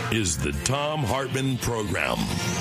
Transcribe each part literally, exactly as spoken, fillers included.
is the Thom Hartmann Program.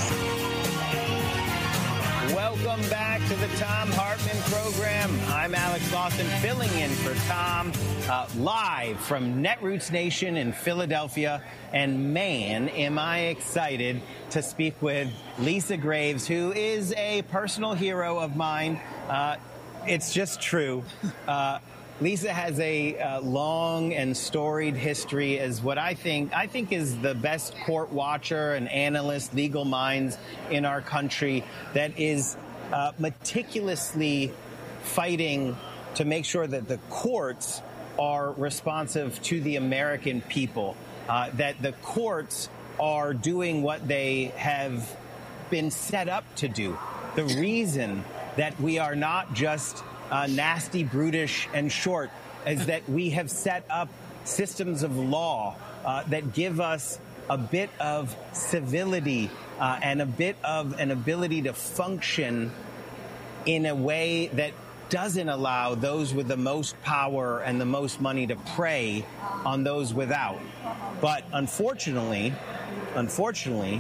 Welcome back to the Thom Hartmann Program. I'm Alex Lawson, filling in for Tom, uh, live from Netroots Nation in Philadelphia. And man, am I excited to speak with Lisa Graves, who is a personal hero of mine. Uh, it's just true. Uh, Lisa has a uh, long and storied history as what I think I think is the best court watcher and analyst, legal minds in our country that is uh, meticulously fighting to make sure that the courts are responsive to the American people, uh, that the courts are doing what they have been set up to do. The reason that we are not just Uh, nasty, brutish, and short, is that we have set up systems of law uh, that give us a bit of civility uh, and a bit of an ability to function in a way that doesn't allow those with the most power and the most money to prey on those without. But unfortunately, unfortunately,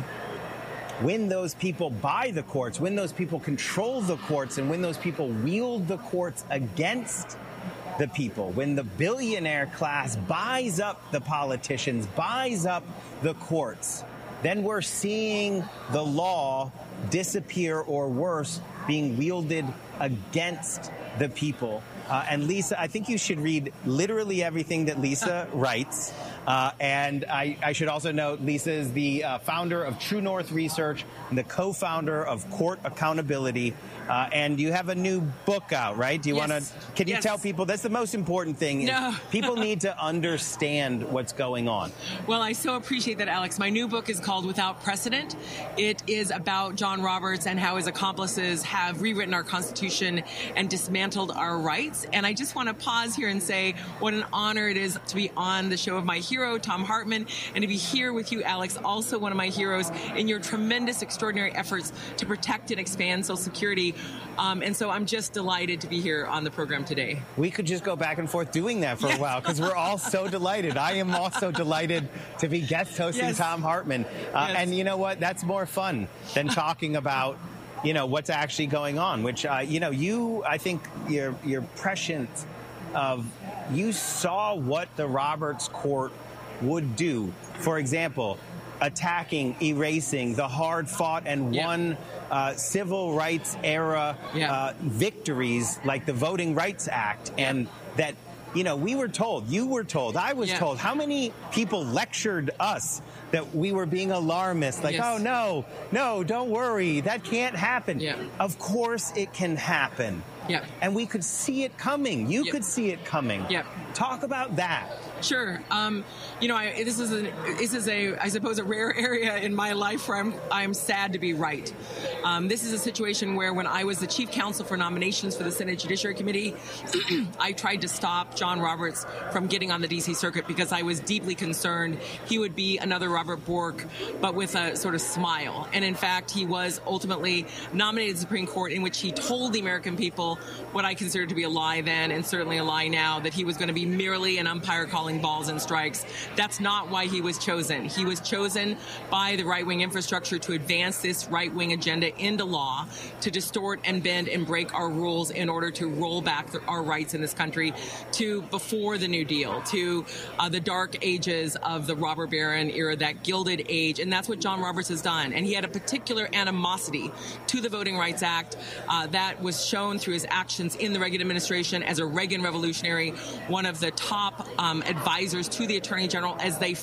when those people buy the courts, when those people control the courts, and when those people wield the courts against the people, when the billionaire class buys up the politicians, buys up the courts, then we're seeing the law disappear, or worse, being wielded against the people. Uh, and Lisa, I think you should read literally everything that Lisa writes. Uh, and I, I should also note, Lisa is the uh, founder of True North Research and the co-founder of Court Accountability. Uh, and you have a new book out, right? Do you yes. want to? Can you yes. tell people? That's the most important thing. No. People need to understand what's going on. Well, I so appreciate that, Alex. My new book is called Without Precedent. It is about John Roberts and how his accomplices have rewritten our Constitution and dismantled our rights. And I just want to pause here and say what an honor it is to be on the show of my hero, Thom Hartmann, and to be here with you, Alex, also one of my heroes in your tremendous, extraordinary efforts to protect and expand Social Security. Um, and so I'm just delighted to be here on the program today. We could just go back and forth doing that for yes. a while, because we're all so delighted. I am also delighted to be guest hosting yes. Thom Hartmann. Uh, yes. And you know what? That's more fun than talking about, you know, what's actually going on, which, uh, you know, you, I think you're, you're prescient of, you saw what the Roberts Court would do. For example, attacking, erasing the hard-fought and yeah. won uh, civil rights era yeah. uh, victories like the Voting Rights Act. Yeah. And that, you know, we were told, you were told, I was yeah. told, how many people lectured us that we were being alarmist, like, yes. oh, no, no, don't worry, that can't happen. Yeah. Of course it can happen. Yeah. And we could see it coming. You yeah. could see it coming. Yeah. Talk about that. Sure. Um, you know, I, this is a, this is a, I suppose, a rare area in my life where I'm, I'm sad to be right. Um, this is a situation where, when I was the chief counsel for nominations for the Senate Judiciary Committee, I tried to stop John Roberts from getting on the D C Circuit because I was deeply concerned he would be another Robert Bork, but with a sort of smile. And in fact, he was ultimately nominated to the Supreme Court, in which he told the American people what I considered to be a lie then, and certainly a lie now, that he was going to be merely an umpire calling balls and strikes. That's not why he was chosen. He was chosen by the right-wing infrastructure to advance this right-wing agenda into law, to distort and bend and break our rules in order to roll back the, our rights in this country to before the New Deal, to uh, the dark ages of the robber baron era, that gilded age. And that's what John Roberts has done. And he had a particular animosity to the Voting Rights Act uh, that was shown through his actions in the Reagan administration as a Reagan revolutionary, one of the top um, advisors to the Attorney General as they